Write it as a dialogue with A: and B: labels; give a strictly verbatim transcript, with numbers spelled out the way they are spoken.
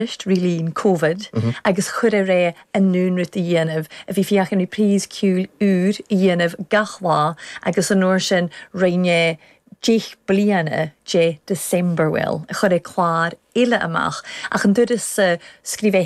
A: rilín COVID agus chur a ré an núnrit a dhéanamh a bhí fiach an prís ciúil úr i dhéanamh gachhá agus an nóir sin rinne Dích bliana dé Decemberwell a chur é chláir ile amach ach an dud is uh, scríbh